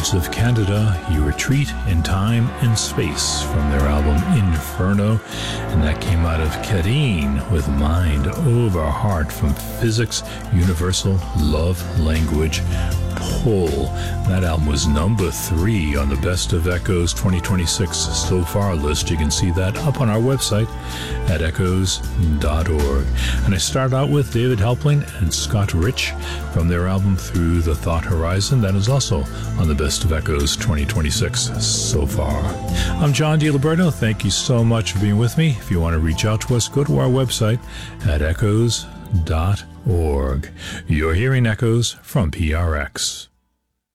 Birds of Canada, You Retreat in Time and Space, from their album Inferno, and that came out of Karine with Mind Over Heart from Physics Universal Love Language Pull. That album was number 3 on the Best of Echoes 2026 So Far list. You can see that up on our website at echoes.org. And I start out with David Helpling and Scott Rich from their album Through the Thought Horizon. That is also on the Best of Echoes 2026 So Far. I'm John DiLiberto. Thank you so much for being with me. If you want to reach out to us, go to our website at echoes.org. You're hearing Echoes from PRX.